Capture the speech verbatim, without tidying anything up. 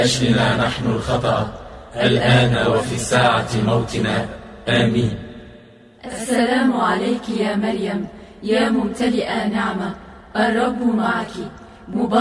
أجلنا نحن الخطأ الآن وفي ساعة موتنا، آمين. السلام عليك يا مريم، يا ممتلئة نعمة، الرب معك، مبارك